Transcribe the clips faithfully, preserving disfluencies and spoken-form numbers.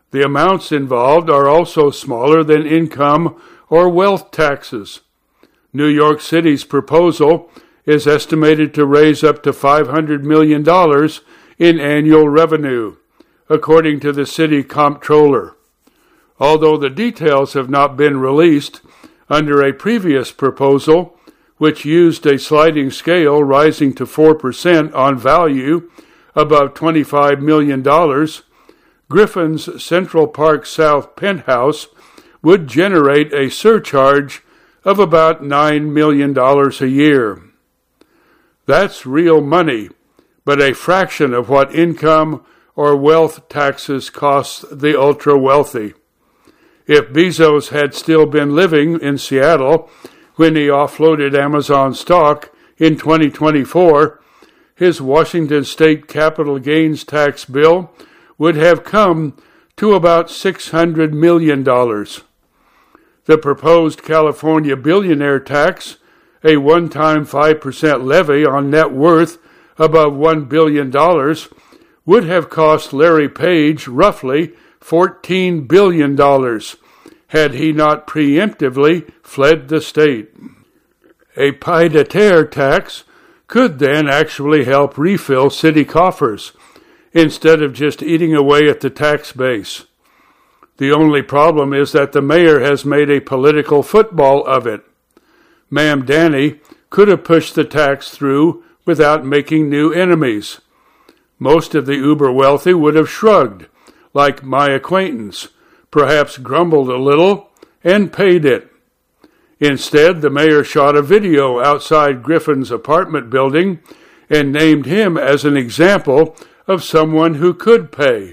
The amounts involved are also smaller than income or wealth taxes. New York City's proposal is estimated to raise up to five hundred million dollars in annual revenue, according to the city comptroller. Although the details have not been released, under a previous proposal, which used a sliding scale rising to four percent on value above twenty-five million dollars, Griffin's Central Park South penthouse would generate a surcharge of about nine million dollars a year. That's real money, but a fraction of what income or wealth taxes cost the ultra-wealthy. If Bezos had still been living in Seattle when he offloaded Amazon stock in twenty twenty-four, his Washington state capital gains tax bill would have come to about six hundred million dollars. The proposed California billionaire tax, a one-time five percent levy on net worth above one billion dollars, would have cost Larry Page roughly fourteen billion dollars had he not preemptively fled the state. A pied-à-terre tax could then actually help refill city coffers instead of just eating away at the tax base. The only problem is that the mayor has made a political football of it. Ma'am Danny could have pushed the tax through without making new enemies. Most of the uber-wealthy would have shrugged, like my acquaintance, perhaps grumbled a little, and paid it. Instead, the mayor shot a video outside Griffin's apartment building and named him as an example of someone who could pay.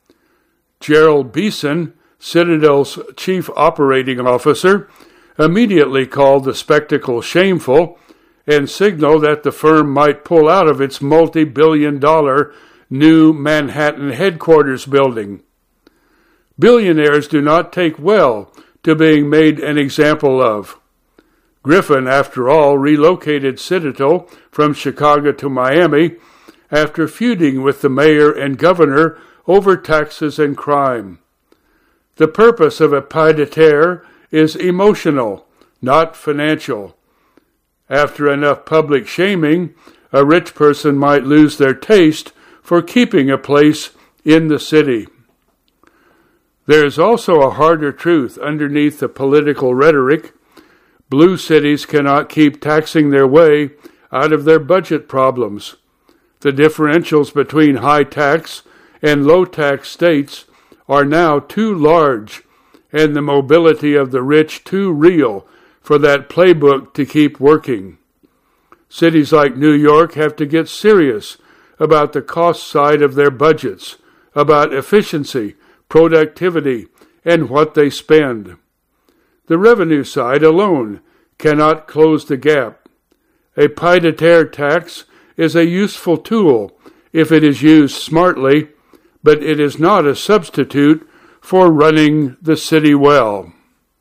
Gerald Beeson, Citadel's chief operating officer, immediately called the spectacle shameful and signaled that the firm might pull out of its multi-billion dollar new Manhattan headquarters building. Billionaires do not take well to being made an example of. Griffin, after all, relocated Citadel from Chicago to Miami after feuding with the mayor and governor over taxes and crime. The purpose of a pied-à-terre is emotional, not financial. After enough public shaming, a rich person might lose their taste for keeping a place in the city. There is also a harder truth underneath the political rhetoric. Blue cities cannot keep taxing their way out of their budget problems. The differentials between high-tax and low-tax states are now too large, and the mobility of the rich too real for that playbook to keep working. Cities like New York have to get serious about the cost side of their budgets, about efficiency, productivity, and what they spend. The revenue side alone cannot close the gap. A pied-à-terre tax is a useful tool if it is used smartly, but it is not a substitute for running the city well.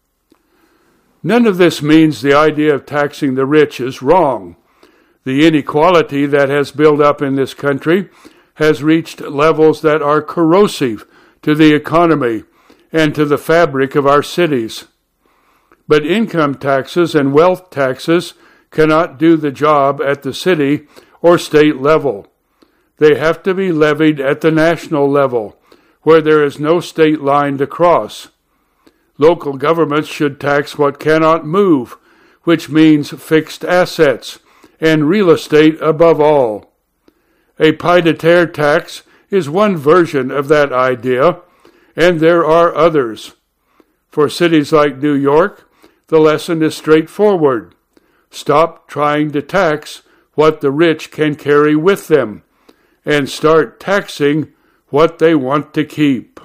None of this means the idea of taxing the rich is wrong. The inequality that has built up in this country has reached levels that are corrosive to the economy and to the fabric of our cities. But income taxes and wealth taxes cannot do the job at the city or state level. They have to be levied at the national level, where there is no state line to cross. Local governments should tax what cannot move, which means fixed assets, and real estate above all. A pied-à-terre tax is one version of that idea, and there are others. For cities like New York, the lesson is straightforward. Stop trying to tax what the rich can carry with them, and start taxing what they want to keep.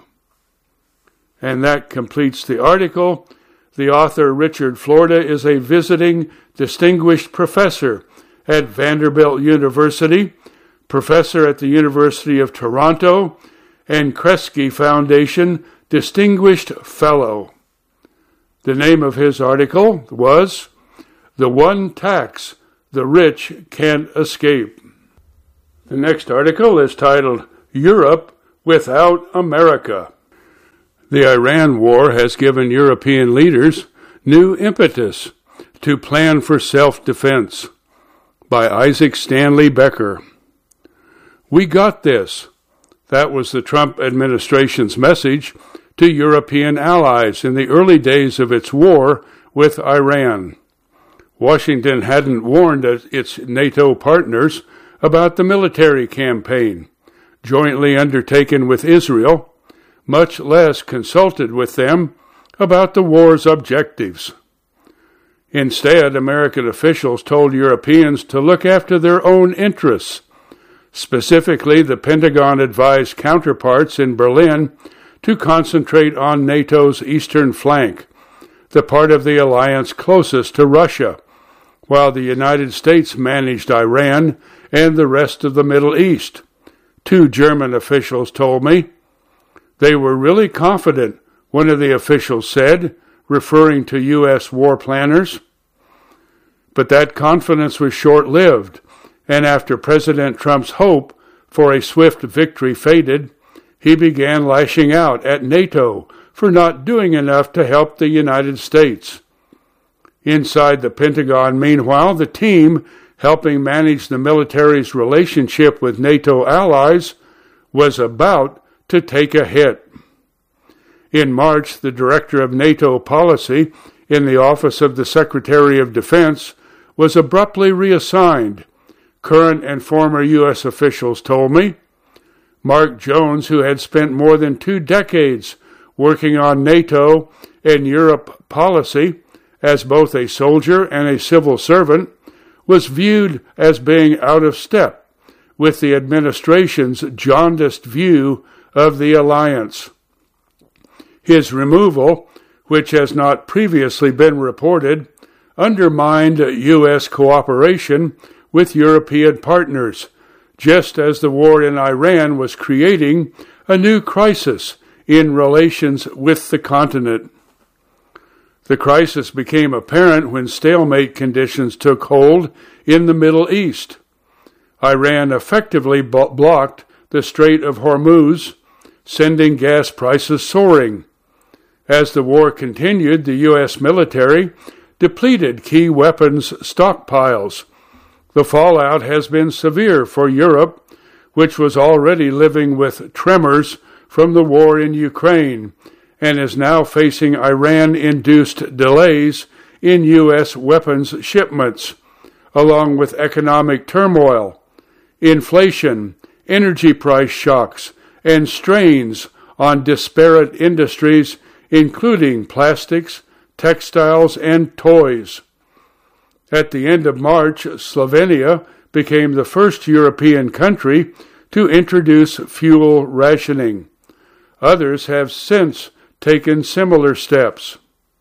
And that completes the article. The author, Richard Florida, is a visiting distinguished professor at Vanderbilt University, professor at the University of Toronto, and Kresge Foundation Distinguished Fellow. The name of his article was The One Tax the Rich Can't Escape. The next article is titled Europe Without America. The Iran war has given European leaders new impetus to plan for self-defense. By Isaac Stanley Becker. We got this. That was the Trump administration's message to European allies in the early days of its war with Iran. Washington hadn't warned its NATO partners about the military campaign, jointly undertaken with Israel, much less consulted with them about the war's objectives. Instead, American officials told Europeans to look after their own interests. Specifically, the Pentagon advised counterparts in Berlin to concentrate on NATO's eastern flank, the part of the alliance closest to Russia, while the United States managed Iran and the rest of the Middle East. Two German officials told me. They were really confident, one of the officials said, referring to U S war planners. But that confidence was short-lived, and after President Trump's hope for a swift victory faded, he began lashing out at NATO for not doing enough to help the United States. Inside the Pentagon, meanwhile, the team helping manage the military's relationship with NATO allies was about to take a hit. In March, the director of NATO policy in the Office of the Secretary of Defense was abruptly reassigned. Current and former U S officials told me. Mark Jones, who had spent more than two decades working on NATO and Europe policy as both a soldier and a civil servant, was viewed as being out of step with the administration's jaundiced view of the alliance. His removal, which has not previously been reported, undermined U S cooperation with European partners, just as the war in Iran was creating a new crisis in relations with the continent. The crisis became apparent when stalemate conditions took hold in the Middle East. Iran effectively blocked the Strait of Hormuz, sending gas prices soaring. As the war continued, the U S military depleted key weapons stockpiles. The fallout has been severe for Europe, which was already living with tremors from the war in Ukraine and is now facing Iran-induced delays in U S weapons shipments, along with economic turmoil, inflation, energy price shocks, and strains on disparate industries, including plastics, textiles, and toys. At the end of March, Slovenia became the first European country to introduce fuel rationing. Others have since taken similar steps.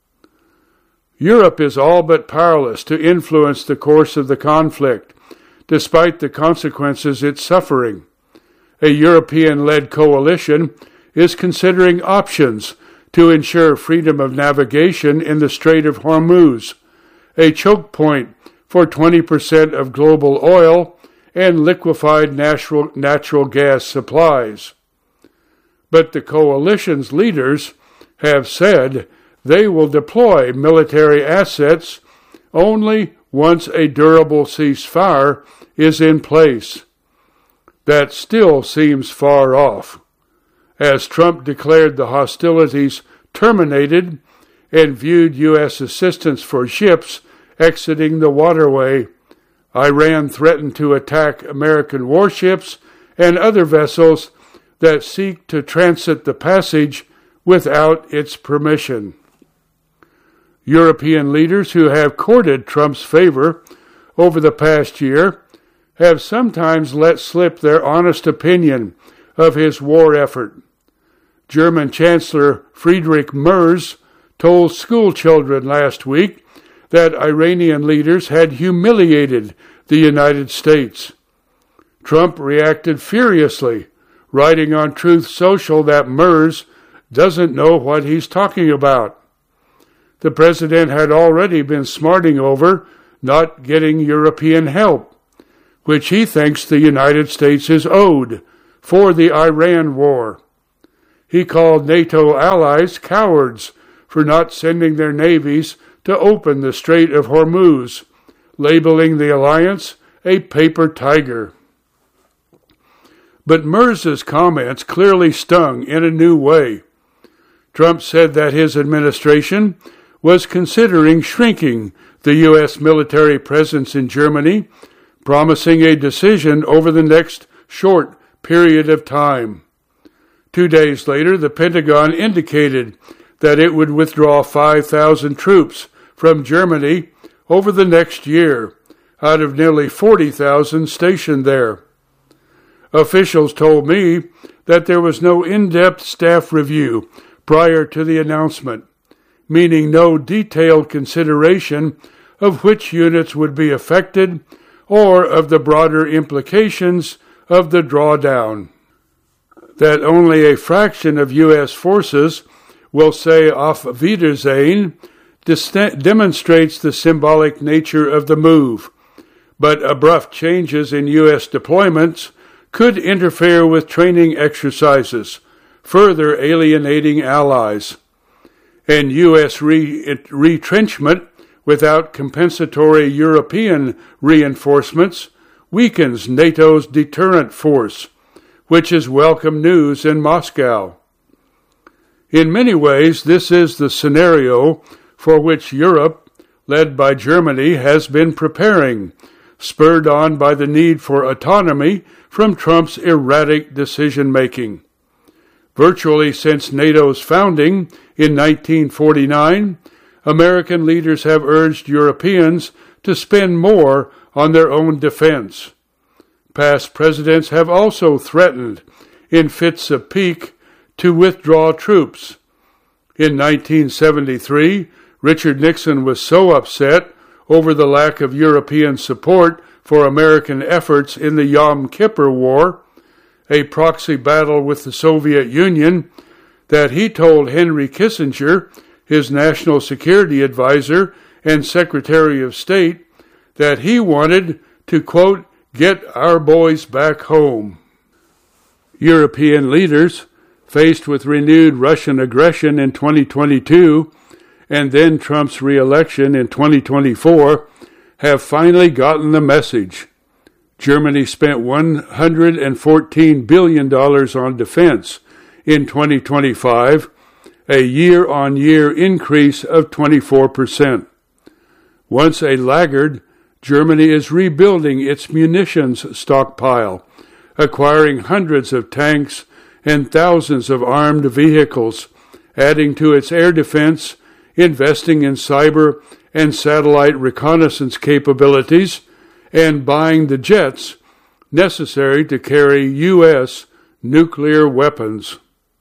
Europe is all but powerless to influence the course of the conflict, despite the consequences it's suffering. A European-led coalition is considering options to ensure freedom of navigation in the Strait of Hormuz, a choke point for twenty percent of global oil and liquefied natural, natural gas supplies. But the coalition's leaders have said they will deploy military assets only once a durable ceasefire is in place. That still seems far off. As Trump declared the hostilities terminated and viewed U S assistance for ships exiting the waterway, Iran threatened to attack American warships and other vessels that seek to transit the passage without its permission. European leaders who have courted Trump's favor over the past year have sometimes let slip their honest opinion of his war effort. German Chancellor Friedrich Merz told school children last week that Iranian leaders had humiliated the United States. Trump reacted furiously, writing on Truth Social that Merz doesn't know what he's talking about. The president had already been smarting over not getting European help, which he thinks the United States is owed for the Iran war. He called NATO allies cowards for not sending their navies to open the Strait of Hormuz, labeling the alliance a paper tiger. But Mirza's comments clearly stung in a new way. Trump said that his administration was considering shrinking the U S military presence in Germany, promising a decision over the next short period of time. Two days later, the Pentagon indicated that it would withdraw five thousand troops from Germany over the next year, out of nearly forty thousand stationed there. Officials told me that there was no in-depth staff review prior to the announcement, meaning no detailed consideration of which units would be affected or of the broader implications of the drawdown. That only a fraction of U S forces will say Auf Wiedersehen demonstrates the symbolic nature of the move, but abrupt changes in U S deployments could interfere with training exercises, further alienating allies. And U S re- retrenchment without compensatory European reinforcements weakens NATO's deterrent force, which is welcome news in Moscow. In many ways, this is the scenario for which Europe, led by Germany, has been preparing, spurred on by the need for autonomy from Trump's erratic decision-making. Virtually since NATO's founding in nineteen forty-nine, American leaders have urged Europeans to spend more on their own defense. Past presidents have also threatened, in fits of pique, to withdraw troops. In nineteen seventy-three, Richard Nixon was so upset over the lack of European support for American efforts in the Yom Kippur War, a proxy battle with the Soviet Union, that he told Henry Kissinger, his national security advisor and Secretary of State, that he wanted to, quote, get our boys back home. European leaders, faced with renewed Russian aggression in twenty twenty-two and then Trump's re-election in twenty twenty-four, have finally gotten the message. Germany spent one hundred fourteen billion dollars on defense in twenty twenty-five, a year-on-year increase of twenty-four percent. Once a laggard, Germany is rebuilding its munitions stockpile, acquiring hundreds of tanks and thousands of armed vehicles, adding to its air defense, investing in cyber and satellite reconnaissance capabilities, and buying the jets necessary to carry U S nuclear weapons.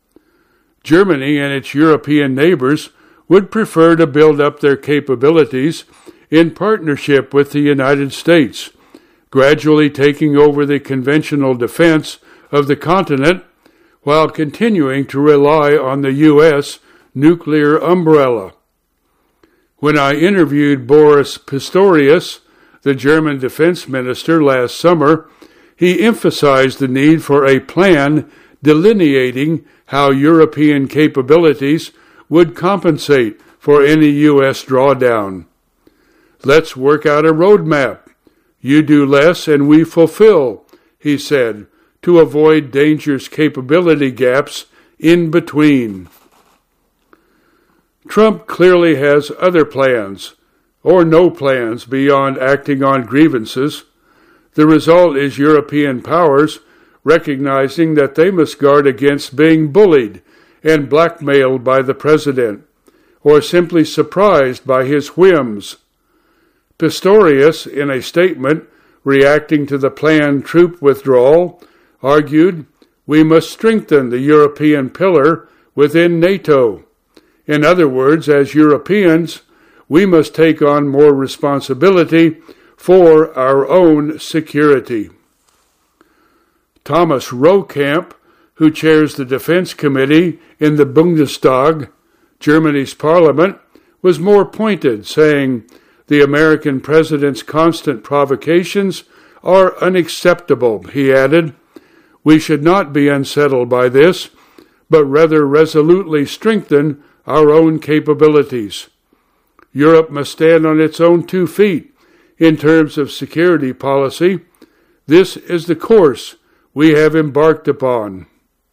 Germany and its European neighbors would prefer to build up their capabilities in partnership with the United States, gradually taking over the conventional defense of the continent while continuing to rely on the U S nuclear umbrella. When I interviewed Boris Pistorius, the German defense minister, last summer, he emphasized the need for a plan delineating how European capabilities would compensate for any U S drawdown. Let's work out a roadmap. You do less and we fulfill, he said, to avoid dangerous capability gaps in between. Trump clearly has other plans, or no plans beyond acting on grievances. The result is European powers recognizing that they must guard against being bullied and blackmailed by the president, or simply surprised by his whims. Pistorius, in a statement reacting to the planned troop withdrawal, argued, we must strengthen the European pillar within NATO. In other words, as Europeans, we must take on more responsibility for our own security. Thomas Rohkamp, who chairs the Defense Committee in the Bundestag, Germany's parliament, was more pointed, saying, the American president's constant provocations are unacceptable, he added. We should not be unsettled by this, but rather resolutely strengthen our own capabilities. Europe must stand on its own two feet in terms of security policy. This is the course we have embarked upon.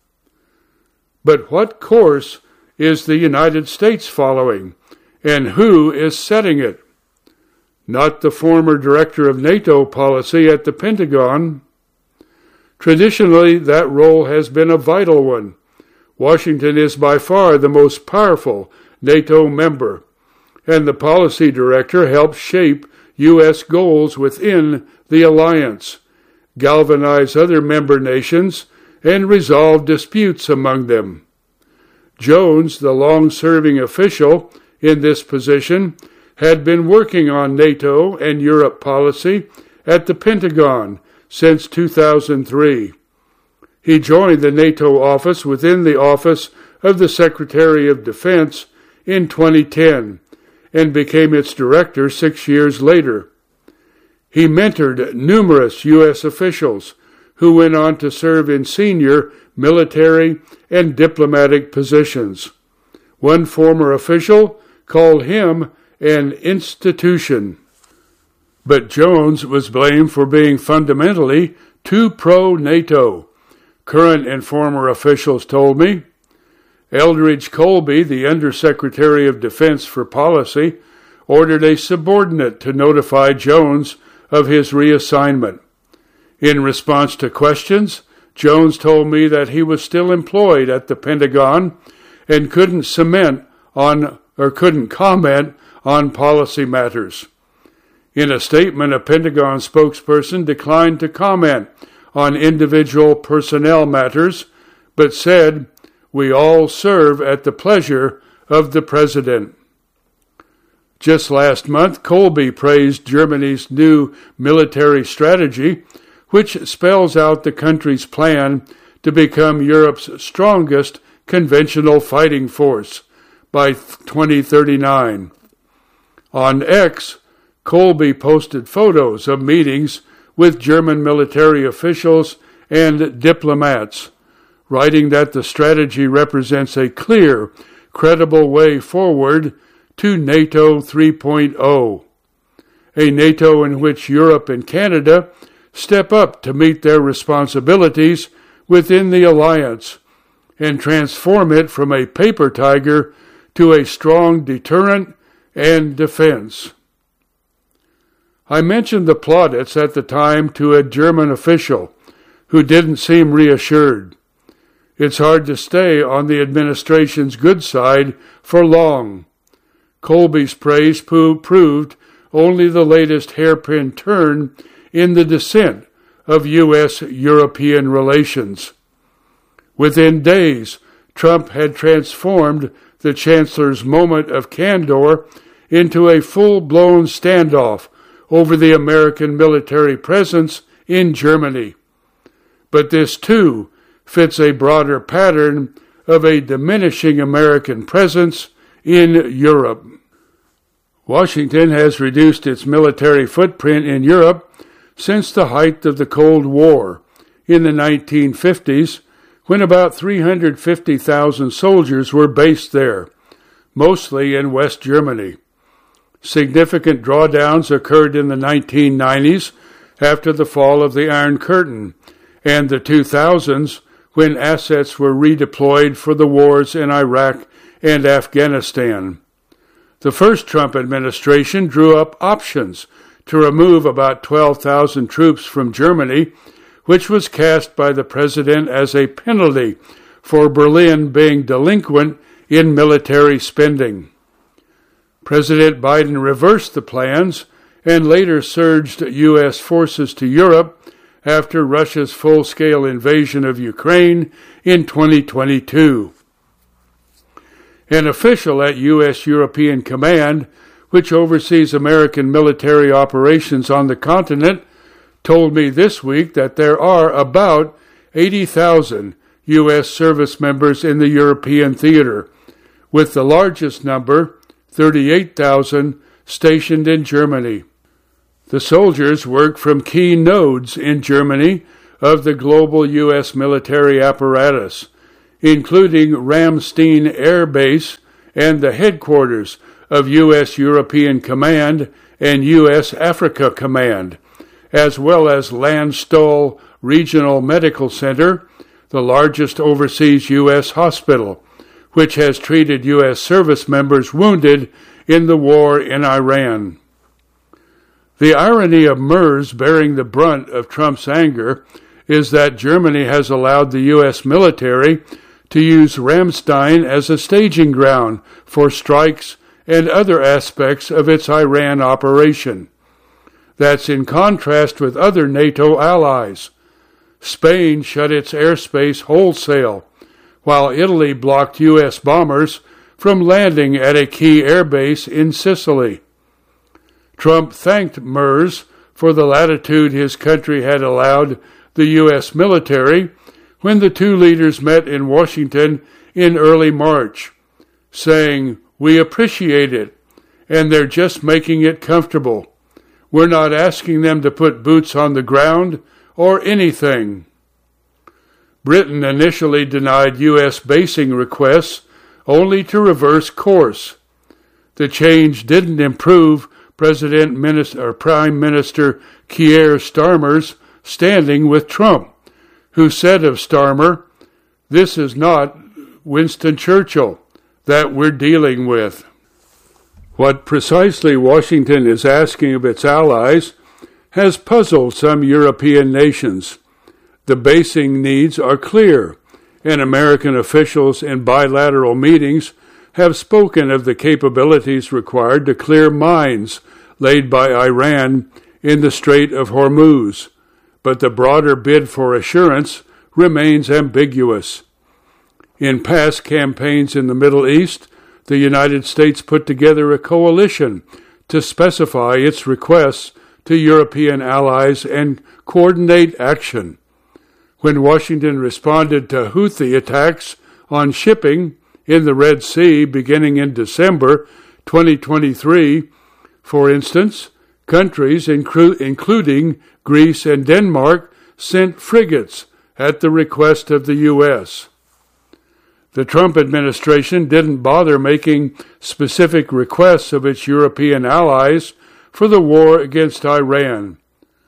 But what course is the United States following, and who is setting it? Not the former director of NATO policy at the Pentagon. Traditionally, that role has been a vital one. Washington is by far the most powerful NATO member, and the policy director helps shape U S goals within the alliance, galvanize other member nations, and resolve disputes among them. Jones, the long-serving official in this position, had been working on NATO and Europe policy at the Pentagon since two thousand three. He joined the NATO office within the Office of the Secretary of Defense in twenty ten and became its director six years later. He mentored numerous U S officials who went on to serve in senior military and diplomatic positions. One former official called him an institution. But Jones was blamed for being fundamentally too pro-NATO, current and former officials told me. Eldridge Colby, the Undersecretary of Defense for Policy, ordered a subordinate to notify Jones of his reassignment. In response to questions, Jones told me that he was still employed at the Pentagon and couldn't cement on or couldn't comment on policy matters. In a statement, a Pentagon spokesperson declined to comment on individual personnel matters, but said, "We all serve at the pleasure of the President." Just last month, Colby praised Germany's new military strategy, which spells out the country's plan to become Europe's strongest conventional fighting force by twenty thirty-nine. On X, Colby posted photos of meetings with German military officials and diplomats, writing that the strategy represents a clear, credible way forward to NATO three point oh, a NATO in which Europe and Canada step up to meet their responsibilities within the alliance and transform it from a paper tiger to a strong deterrent and defense. I mentioned the plaudits at the time to a German official who didn't seem reassured. It's hard to stay on the administration's good side for long. Colby's praise proved only the latest hairpin turn in the descent of U S European relations. Within days, Trump had transformed the Chancellor's moment of candor into a full-blown standoff over the American military presence in Germany. But this, too, fits a broader pattern of a diminishing American presence in Europe. Washington has reduced its military footprint in Europe since the height of the Cold War in the nineteen fifties, when about three hundred fifty thousand soldiers were based there, mostly in West Germany. Significant drawdowns occurred in the nineteen nineties after the fall of the Iron Curtain, and the two thousands when assets were redeployed for the wars in Iraq and Afghanistan. The first Trump administration drew up options to remove about twelve thousand troops from Germany, which was cast by the president as a penalty for Berlin being delinquent in military spending. President Biden reversed the plans and later surged U S forces to Europe after Russia's full-scale invasion of Ukraine in twenty twenty-two. An official at U S European Command, which oversees American military operations on the continent, told me this week that there are about eighty thousand U S service members in the European theater, with the largest number, thirty-eight thousand, stationed in Germany. The soldiers work from key nodes in Germany of the global U S military apparatus, including Ramstein Air Base and the headquarters of U S European Command and U S Africa Command, as well as Landstuhl Regional Medical Center, the largest overseas U S hospital, which has treated U S service members wounded in the war in Iran. The irony of MERS bearing the brunt of Trump's anger is that Germany has allowed the U S military to use Ramstein as a staging ground for strikes and other aspects of its Iran operation. That's in contrast with other NATO allies. Spain shut its airspace wholesale, while Italy blocked U S bombers from landing at a key airbase in Sicily. Trump thanked MERS for the latitude his country had allowed the U S military when the two leaders met in Washington in early March, saying, "We appreciate it, and they're just making it comfortable. We're not asking them to put boots on the ground or anything." Britain initially denied U S basing requests, only to reverse course. The change didn't improve President Minister, or Prime Minister Keir Starmer's standing with Trump, who said of Starmer, "This is not Winston Churchill that we're dealing with." What precisely Washington is asking of its allies has puzzled some European nations. The basing needs are clear, and American officials in bilateral meetings have spoken of the capabilities required to clear mines laid by Iran in the Strait of Hormuz, but the broader bid for assurance remains ambiguous. In past campaigns in the Middle East, the United States put together a coalition to specify its requests to European allies and coordinate action. When Washington responded to Houthi attacks on shipping in the Red Sea beginning in December twenty twenty-three, for instance, countries inclu- including Greece and Denmark sent frigates at the request of the U S. The Trump administration didn't bother making specific requests of its European allies for the war against Iran.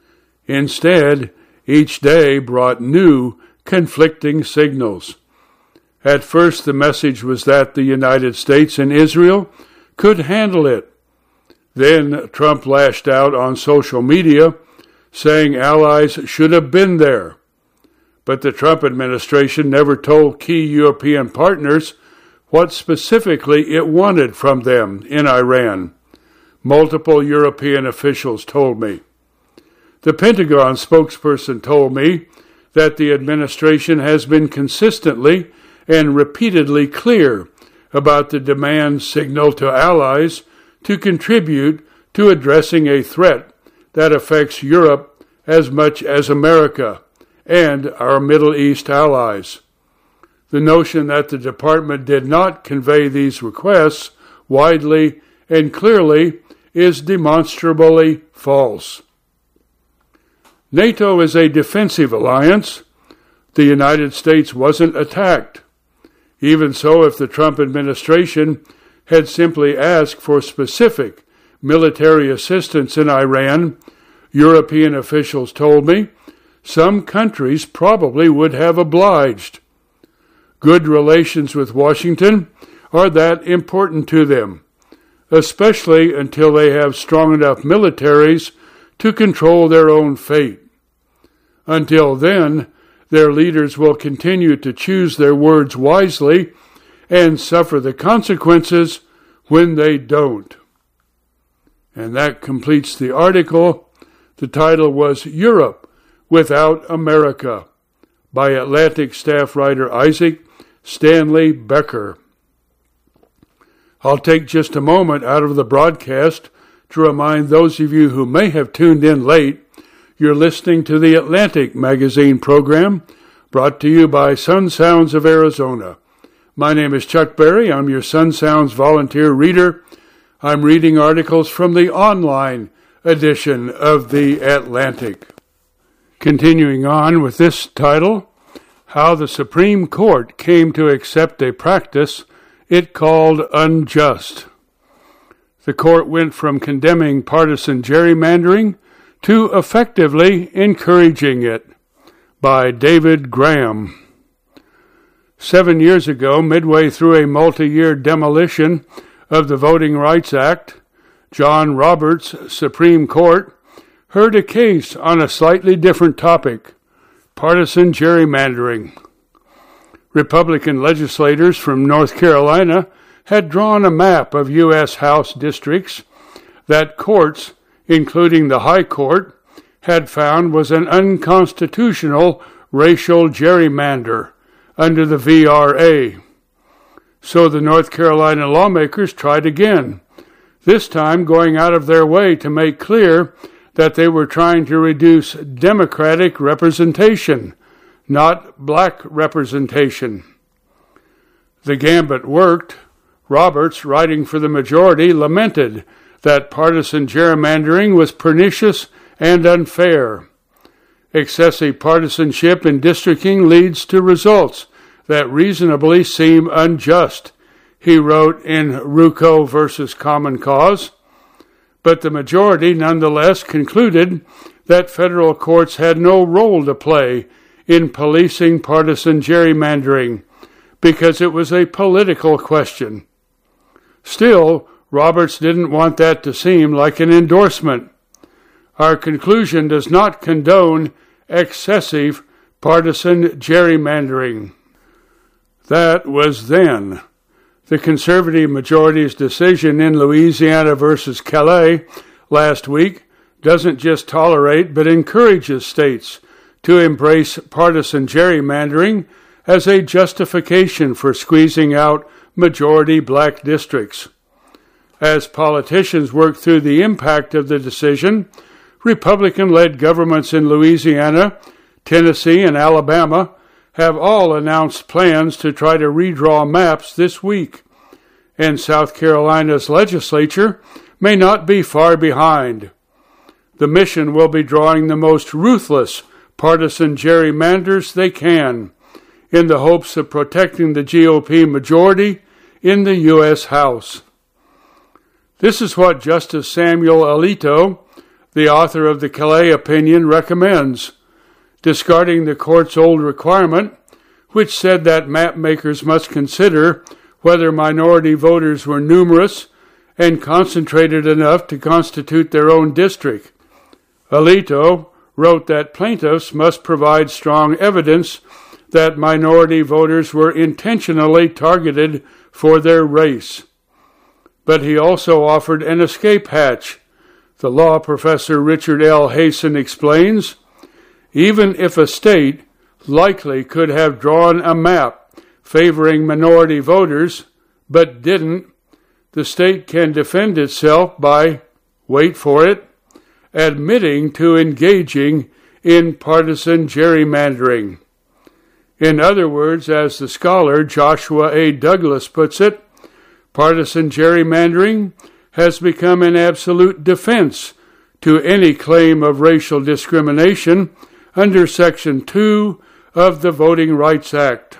Instead, each day brought new, conflicting signals. At first, the message was that the United States and Israel could handle it. Then Trump lashed out on social media, saying allies should have been there. But the Trump administration never told key European partners what specifically it wanted from them in Iran. Multiple European officials told me. The Pentagon spokesperson told me that the administration has been consistently and repeatedly clear about the demand signal to allies to contribute to addressing a threat that affects Europe as much as America and our Middle East allies. The notion that the department did not convey these requests widely and clearly is demonstrably false. NATO is a defensive alliance. The United States wasn't attacked. Even so, if the Trump administration had simply asked for specific military assistance in Iran, European officials told me, some countries probably would have obliged. Good relations with Washington are that important to them, especially until they have strong enough militaries to control their own fate. Until then, their leaders will continue to choose their words wisely and suffer the consequences when they don't. And that completes the article. The title was Europe Without America by Atlantic staff writer Isaac Stanley Becker. I'll take just a moment out of the broadcast to remind those of you who may have tuned in late you're listening to the Atlantic Magazine program brought to you by Sun Sounds of Arizona. My name is Chuck Berry. I'm your Sun Sounds volunteer reader. I'm reading articles from the online edition of the Atlantic. Continuing on with this title, how the Supreme Court came to accept a practice it called unjust. The court went from condemning partisan gerrymandering to effectively encouraging it. By David Graham. Seven years ago, midway through a multi-year demolition of the Voting Rights Act, John Roberts' Supreme Court heard a case on a slightly different topic, partisan gerrymandering. Republican legislators from North Carolina had drawn a map of U S House districts that courts, including the High Court, had found was an unconstitutional racial gerrymander under the V R A. So the North Carolina lawmakers tried again, this time going out of their way to make clear that they were trying to reduce Democratic representation, not black representation. The gambit worked. Roberts, writing for the majority, lamented that partisan gerrymandering was pernicious and unfair. Excessive partisanship in districting leads to results that reasonably seem unjust, he wrote in Rucco versus Common Cause. But the majority nonetheless concluded that federal courts had no role to play in policing partisan gerrymandering because it was a political question. Still, Roberts didn't want that to seem like an endorsement. Our conclusion does not condone excessive partisan gerrymandering. That was then. The conservative majority's decision in Louisiana versus Calais last week doesn't just tolerate but encourages states to embrace partisan gerrymandering as a justification for squeezing out majority black districts. As politicians work through the impact of the decision, Republican-led governments in Louisiana, Tennessee, and Alabama have all announced plans to try to redraw maps this week, and South Carolina's legislature may not be far behind. The mission will be drawing the most ruthless partisan gerrymanders they can, in the hopes of protecting the G O P majority in the U S House. This is what Justice Samuel Alito, the author of the Calais opinion, recommends, discarding the court's old requirement, which said that map makers must consider whether minority voters were numerous and concentrated enough to constitute their own district. Alito wrote that plaintiffs must provide strong evidence that minority voters were intentionally targeted for their race. But he also offered an escape hatch. The law professor Richard L. Hasen explains, even if a state likely could have drawn a map favoring minority voters, but didn't, the state can defend itself by, wait for it, admitting to engaging in partisan gerrymandering. In other words, as the scholar Joshua A. Douglas puts it, partisan gerrymandering has become an absolute defense to any claim of racial discrimination under Section two of the Voting Rights Act.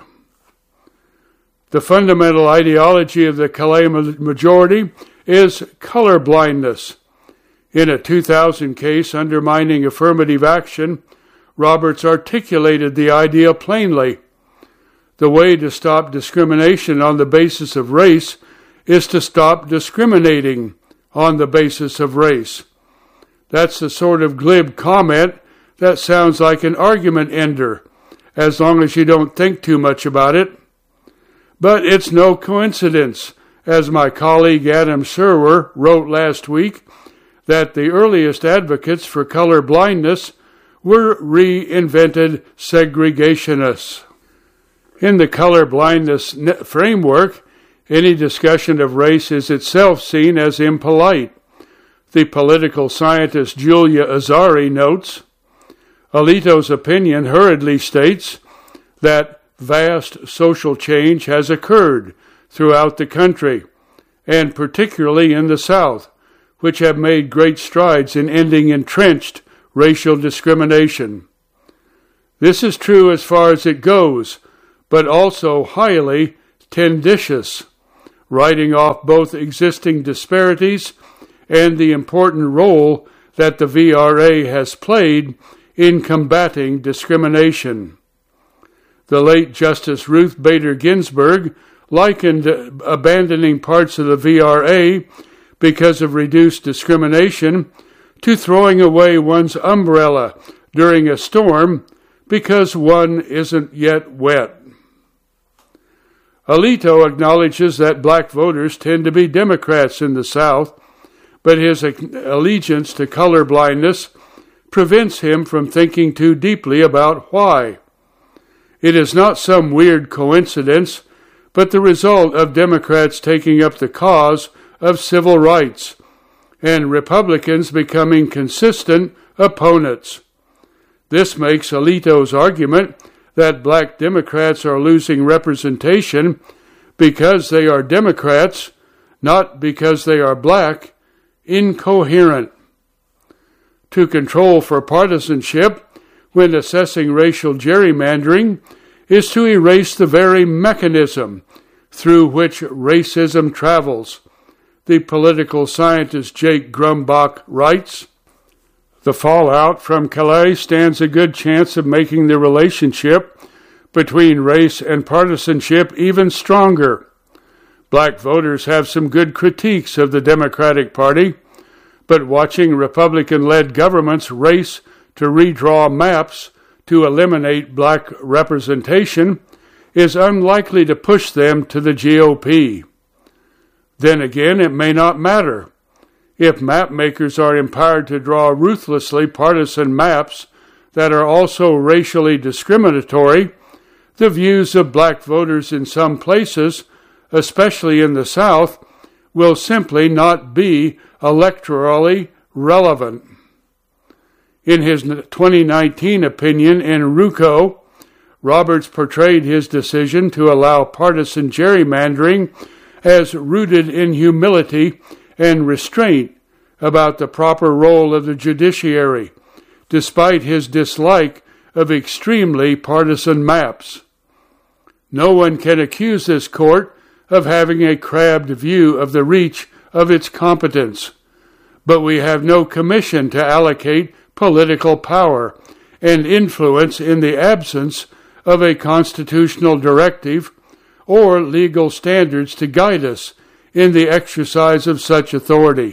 The fundamental ideology of the Calais majority is colorblindness. In a two thousand case undermining affirmative action, Roberts articulated the idea plainly. The way to stop discrimination on the basis of race is to stop discriminating on the basis of race. That's the sort of glib comment that sounds like an argument ender, as long as you don't think too much about it. But it's no coincidence, as my colleague Adam Serwer wrote last week, that the earliest advocates for color blindness were reinvented segregationists. In the color blindness framework, any discussion of race is itself seen as impolite. The political scientist Julia Azari notes, Alito's opinion hurriedly states that vast social change has occurred throughout the country, and particularly in the South, which have made great strides in ending entrenched racial discrimination. This is true as far as it goes, but also highly tenditious, writing off both existing disparities and the important role that the V R A has played in combating discrimination. The late Justice Ruth Bader Ginsburg likened abandoning parts of the V R A because of reduced discrimination to throwing away one's umbrella during a storm because one isn't yet wet. Alito acknowledges that black voters tend to be Democrats in the South, but his allegiance to colorblindness prevents him from thinking too deeply about why. It is not some weird coincidence, but the result of Democrats taking up the cause of civil rights and Republicans becoming consistent opponents. This makes Alito's argument that black Democrats are losing representation because they are Democrats, not because they are black, incoherent. To control for partisanship when assessing racial gerrymandering is to erase the very mechanism through which racism travels. The political scientist Jake Grumbach writes, "The fallout from Calais stands a good chance of making the relationship between race and partisanship even stronger. Black voters have some good critiques of the Democratic Party, but watching Republican-led governments race to redraw maps to eliminate black representation is unlikely to push them to the G O P. Then again, it may not matter. If map makers are empowered to draw ruthlessly partisan maps that are also racially discriminatory, the views of black voters in some places, especially in the South, will simply not be electorally relevant." In his twenty nineteen opinion in Ruco, Roberts portrayed his decision to allow partisan gerrymandering as rooted in humility and restraint about the proper role of the judiciary, despite his dislike of extremely partisan maps. No one can accuse this court of having a crabbed view of the reach of its competence, but we have no commission to allocate political power and influence in the absence of a constitutional directive or legal standards to guide us in the exercise of such authority.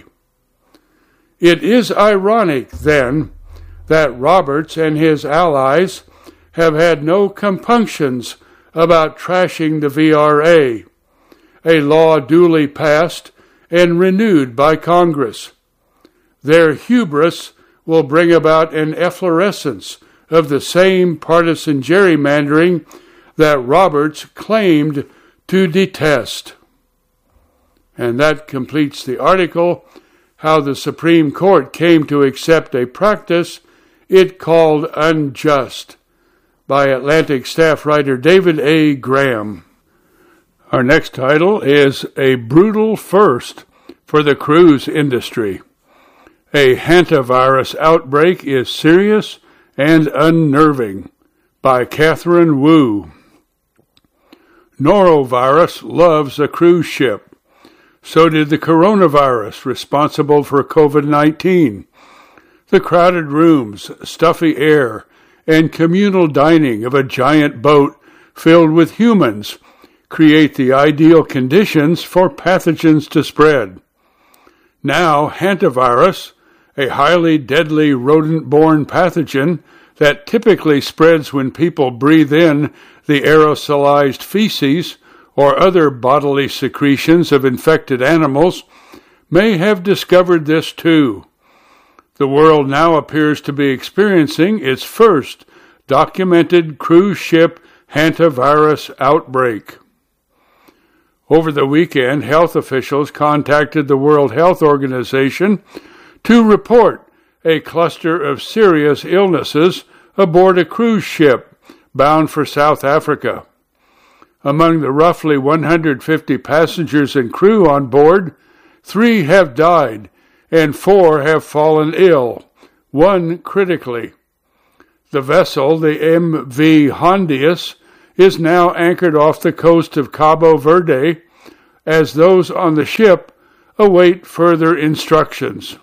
It is ironic, then, that Roberts and his allies have had no compunctions about trashing the V R A, a law duly passed and renewed by Congress. Their hubris will bring about an efflorescence of the same partisan gerrymandering that Roberts claimed to detest. And that completes the article, How the Supreme Court Came to Accept a Practice It Called Unjust, by Atlantic staff writer David A. Graham. Our next title is A Brutal First for the Cruise Industry. A hantavirus outbreak is serious and unnerving, by Catherine Wu. Norovirus loves a cruise ship. So did the coronavirus responsible for COVID nineteen. The crowded rooms, stuffy air, and communal dining of a giant boat filled with humans create the ideal conditions for pathogens to spread. Now, hantavirus, a highly deadly rodent-borne pathogen that typically spreads when people breathe in the aerosolized feces or other bodily secretions of infected animals, may have discovered this too. The world now appears to be experiencing its first documented cruise ship hantavirus outbreak. Over the weekend, health officials contacted the World Health Organization to report a cluster of serious illnesses aboard a cruise ship bound for South Africa. Among the roughly one hundred fifty passengers and crew on board, three have died and four have fallen ill, one critically. The vessel, the M V Hondius, is now anchored off the coast of Cabo Verde as those on the ship await further instructions.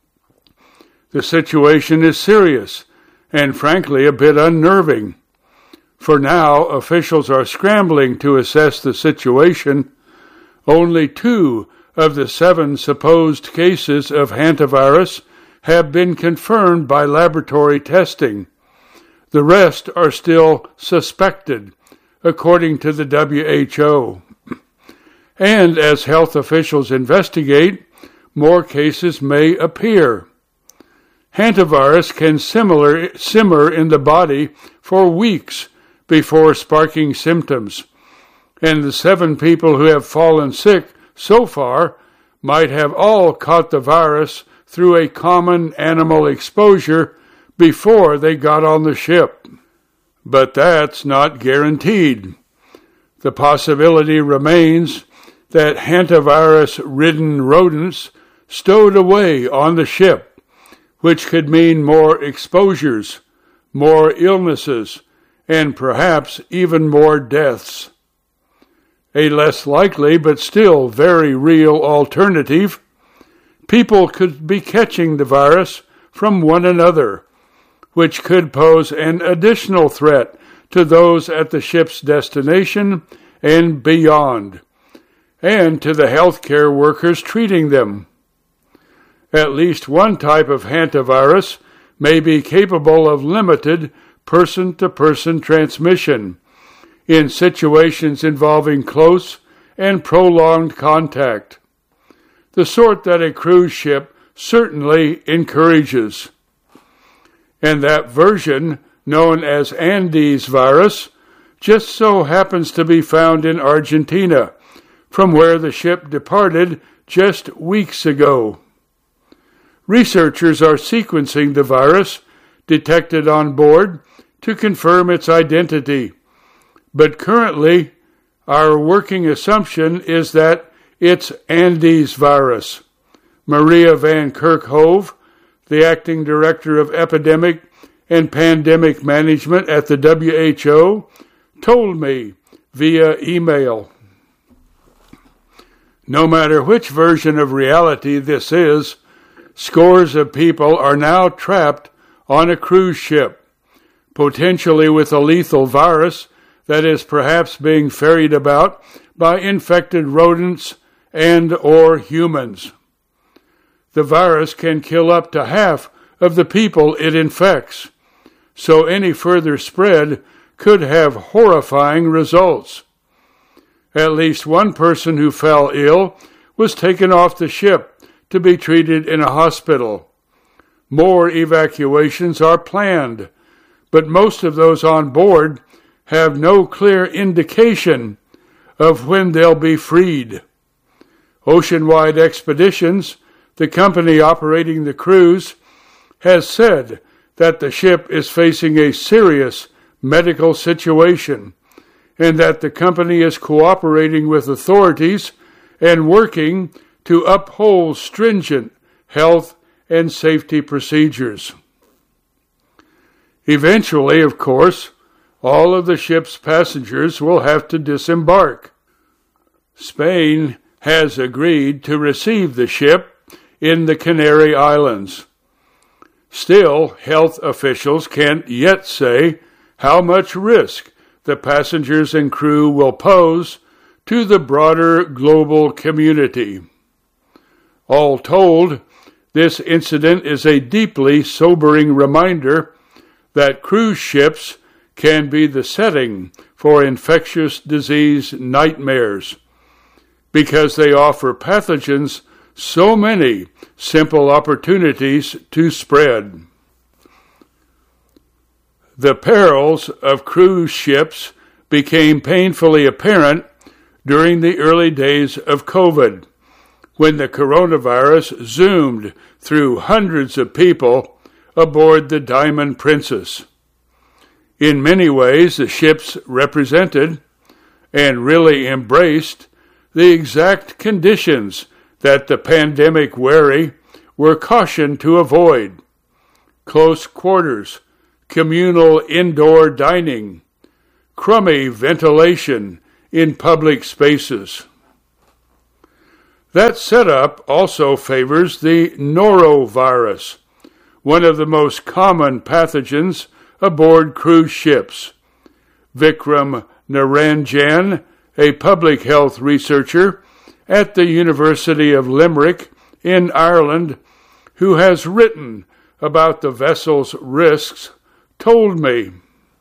The situation is serious and frankly a bit unnerving. For now, officials are scrambling to assess the situation. Only two of the seven supposed cases of hantavirus have been confirmed by laboratory testing. The rest are still suspected, according to the W H O. And as health officials investigate, more cases may appear. Hantavirus can similar, simmer in the body for weeks before sparking symptoms, and the seven people who have fallen sick so far might have all caught the virus through a common animal exposure before they got on the ship. But that's not guaranteed. The possibility remains that hantavirus-ridden rodents stowed away on the ship, which could mean more exposures, more illnesses, and perhaps even more deaths. A less likely but still very real alternative: people could be catching the virus from one another, which could pose an additional threat to those at the ship's destination and beyond, and to the healthcare workers treating them. At least one type of hantavirus may be capable of limited person-to-person transmission in situations involving close and prolonged contact, the sort that a cruise ship certainly encourages. And that version, known as Andes virus, just so happens to be found in Argentina, from where the ship departed just weeks ago. Researchers are sequencing the virus detected on board to confirm its identity, but currently our working assumption is that it's Andes virus. Maria Van Kerkhove, the acting director of epidemic and pandemic management at the W H O, told me via email. No matter which version of reality this is, scores of people are now trapped on a cruise ship, potentially with a lethal virus that is perhaps being ferried about by infected rodents and or humans. The virus can kill up to half of the people it infects, so any further spread could have horrifying results. At least one person who fell ill was taken off the ship to be treated in a hospital. More evacuations are planned, but most of those on board have no clear indication of when they'll be freed. Oceanwide Expeditions, the company operating the cruise, has said that the ship is facing a serious medical situation and that the company is cooperating with authorities and working to uphold stringent health and safety procedures. Eventually, of course, all of the ship's passengers will have to disembark. Spain has agreed to receive the ship in the Canary Islands. Still, health officials can't yet say how much risk the passengers and crew will pose to the broader global community. All told, this incident is a deeply sobering reminder that cruise ships can be the setting for infectious disease nightmares, because they offer pathogens so many simple opportunities to spread. The perils of cruise ships became painfully apparent during the early days of COVID, when the coronavirus zoomed through hundreds of people aboard the Diamond Princess. In many ways, the ships represented and really embraced the exact conditions that the pandemic wary were cautioned to avoid: close quarters, communal indoor dining, crummy ventilation in public spaces. That setup also favors the norovirus, one of the most common pathogens aboard cruise ships. Vikram Naranjan, a public health researcher at the University of Limerick in Ireland, who has written about the vessel's risks, told me,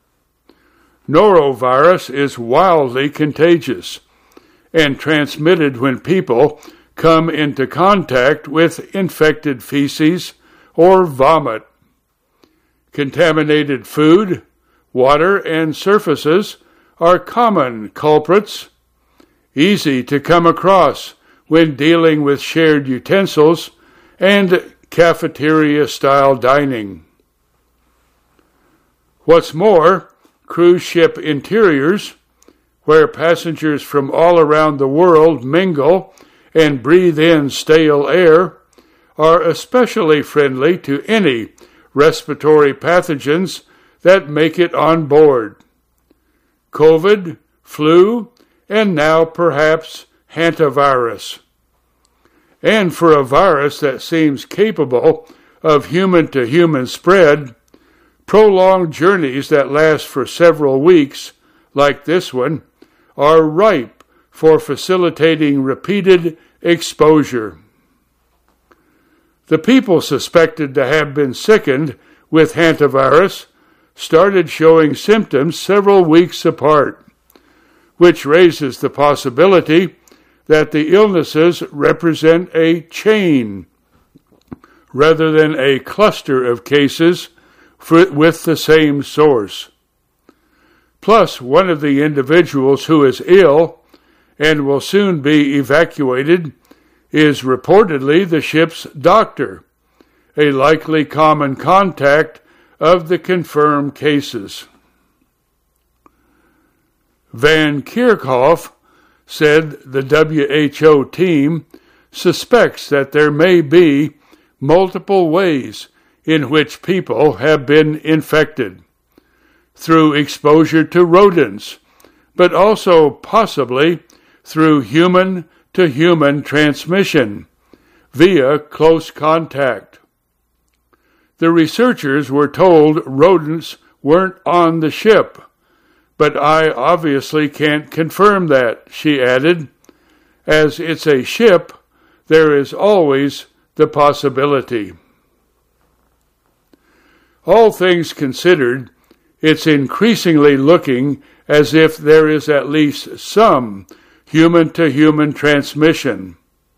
norovirus is wildly contagious and transmitted when people come into contact with infected feces or vomit. Contaminated food, water, and surfaces are common culprits, easy to come across when dealing with shared utensils and cafeteria-style dining. What's more, cruise ship interiors, where passengers from all around the world mingle and breathe in stale air, are especially friendly to any respiratory pathogens that make it on board. COVID, flu, and now perhaps hantavirus. And for a virus that seems capable of human-to-human spread, prolonged journeys that last for several weeks, like this one, are ripe for facilitating repeated exposure. The people suspected to have been sickened with hantavirus started showing symptoms several weeks apart, which raises the possibility that the illnesses represent a chain rather than a cluster of cases for, with the same source. Plus, one of the individuals who is ill and will soon be evacuated is reportedly the ship's doctor, a likely common contact of the confirmed cases. Van Kerkhoff said the W H O team suspects that there may be multiple ways in which people have been infected, through exposure to rodents, but also possibly through human-to-human transmission via close contact. The researchers were told rodents weren't on the ship, but I obviously can't confirm that, she added. As it's a ship, there is always the possibility. All things considered, it's increasingly looking as if there is at least some human-to-human transmission.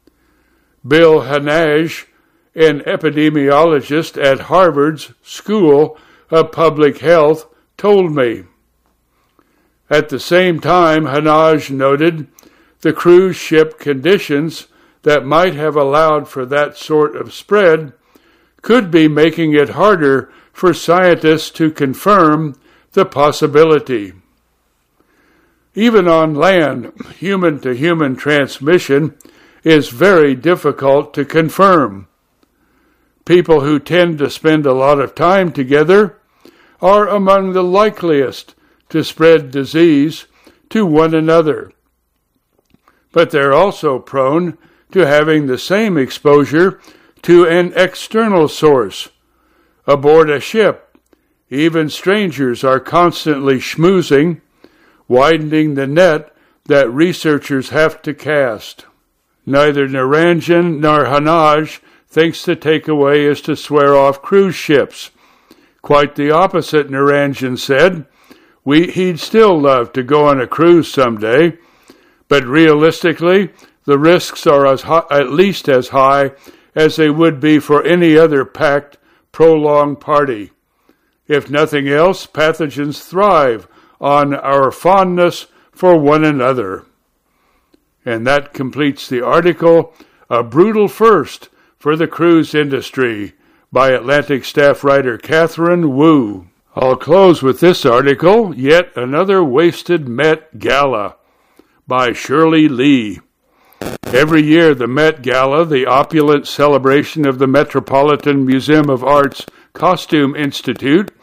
Bill Hanaj, an epidemiologist at Harvard's School of Public Health, told me. At the same time, Hanaj noted the cruise ship conditions that might have allowed for that sort of spread could be making it harder for scientists to confirm the possibility. Even on land, human-to-human transmission is very difficult to confirm. People who tend to spend a lot of time together are among the likeliest to spread disease to one another. But they're also prone to having the same exposure to an external source. Aboard a ship, even strangers are constantly schmoozing, widening the net that researchers have to cast. Neither Naranjan nor Hanaj thinks the takeaway is to swear off cruise ships. Quite the opposite, Naranjan said. We, he'd still love to go on a cruise someday, but realistically, the risks are as high, at least as high as they would be for any other packed, prolonged party. If nothing else, pathogens thrive on our fondness for one another. And that completes the article, A Brutal First for the Cruise Industry, by Atlantic staff writer Catherine Wu. I'll close with this article, Yet Another Wasted Met Gala, by Shirley Lee. Every year, the Met Gala, the opulent celebration of the Metropolitan Museum of Art's Costume Institute,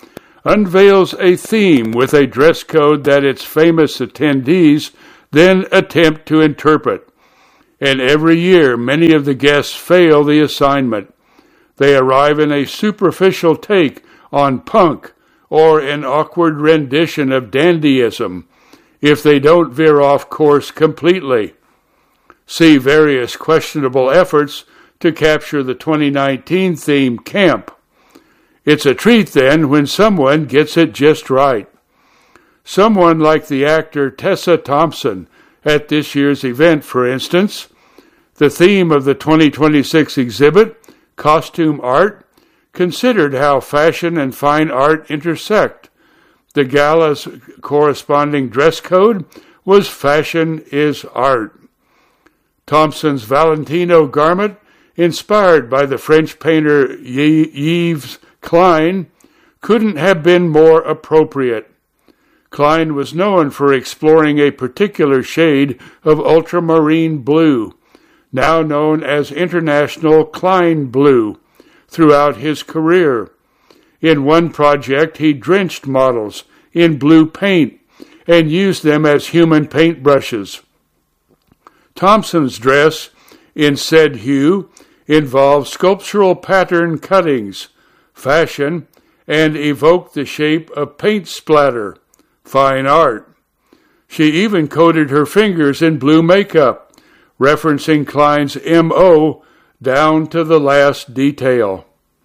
unveils a theme with a dress code that its famous attendees then attempt to interpret. And every year, many of the guests fail the assignment. They arrive in a superficial take on punk or an awkward rendition of dandyism if they don't veer off course completely. See various questionable efforts to capture the twenty nineteen theme camp. It's a treat then when someone gets it just right. Someone like the actor Tessa Thompson at this year's event, for instance. The theme of the twenty twenty-six exhibit, Costume Art, considered how fashion and fine art intersect. The gala's corresponding dress code was Fashion is Art. Thompson's Valentino garment, inspired by the French painter Yves Klein, couldn't have been more appropriate. Klein was known for exploring a particular shade of ultramarine blue, now known as International Klein Blue, throughout his career. In one project, he drenched models in blue paint and used them as human paintbrushes. Thompson's dress, in said hue, involved sculptural pattern cuttings, fashion, and evoked the shape of paint splatter, fine art. She even coated her fingers in blue makeup, referencing Klein's M O down to the last detail.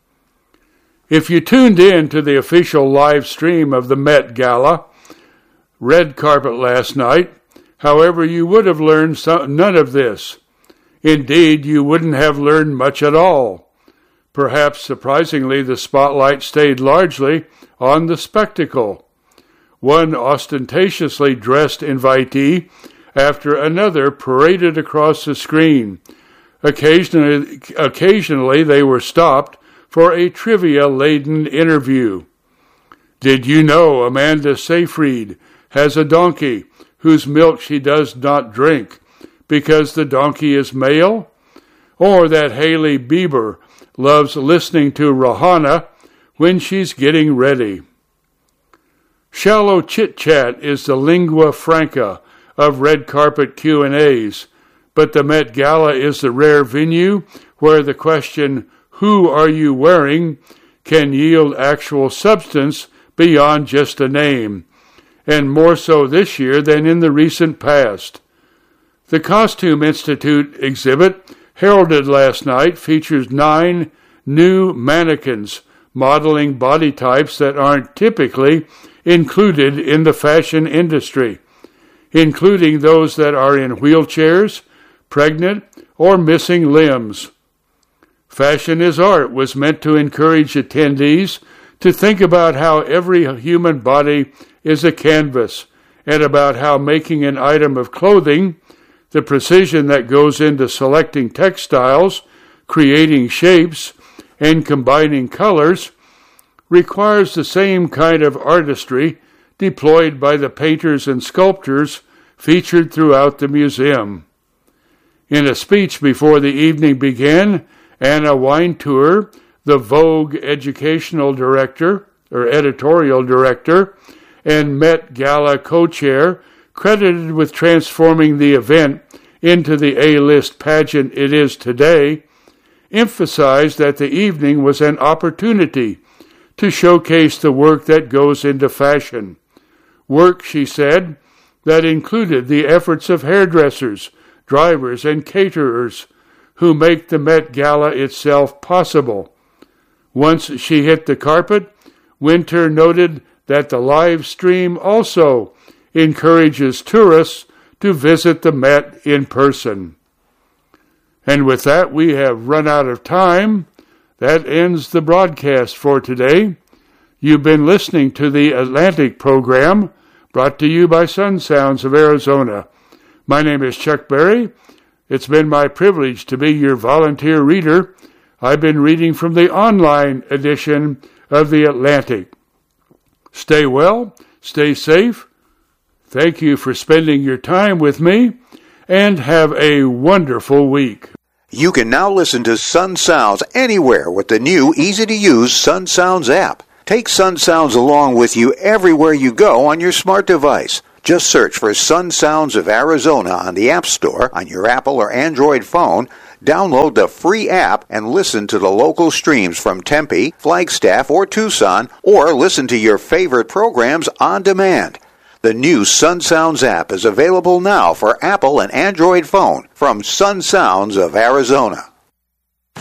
If you tuned in to the official live stream of the Met Gala red carpet last night, however, you would have learned some, none of this. Indeed, you wouldn't have learned much at all. Perhaps surprisingly, the spotlight stayed largely on the spectacle. One ostentatiously dressed invitee after another paraded across the screen. Occasionally, occasionally they were stopped for a trivia-laden interview. Did you know Amanda Seyfried has a donkey whose milk she does not drink because the donkey is male? Or that Hailey Bieber loves listening to Rihanna when she's getting ready? Shallow chit-chat is the lingua franca of red carpet Q and A's, but the Met Gala is the rare venue where the question, "Who are you wearing?" can yield actual substance beyond just a name, and more so this year than in the recent past. The Costume Institute exhibit, heralded last night, features nine new mannequins modeling body types that aren't typically included in the fashion industry, including those that are in wheelchairs, pregnant, or missing limbs. Fashion is Art was meant to encourage attendees to think about how every human body is a canvas, and about how making an item of clothing, the precision that goes into selecting textiles, creating shapes, and combining colors, requires the same kind of artistry deployed by the painters and sculptors featured throughout the museum. In a speech before the evening began, Anna Wintour, the Vogue educational director, or editorial director, and Met Gala co-chair, credited with transforming the event into the A-list pageant it is today, emphasized that the evening was an opportunity to showcase the work that goes into fashion. Work, she said, that included the efforts of hairdressers, drivers, and caterers who make the Met Gala itself possible. Once she hit the carpet, Winter noted that the live stream also encourages tourists to visit the Met in person. And with that, we have run out of time. That ends the broadcast for today. You've been listening to the Atlantic program, brought to you by Sun Sounds of Arizona. My name is Chuck Berry. It's been my privilege to be your volunteer reader. I've been reading from the online edition of the Atlantic. Stay well, stay safe. Thank you for spending your time with me, and have a wonderful week. You can now listen to Sun Sounds anywhere with the new, easy-to-use Sun Sounds app. Take Sun Sounds along with you everywhere you go on your smart device. Just search for Sun Sounds of Arizona on the App Store on your Apple or Android phone, download the free app, and listen to the local streams from Tempe, Flagstaff, or Tucson, or listen to your favorite programs on demand. The new Sun Sounds app is available now for Apple and Android phone from Sun Sounds of Arizona.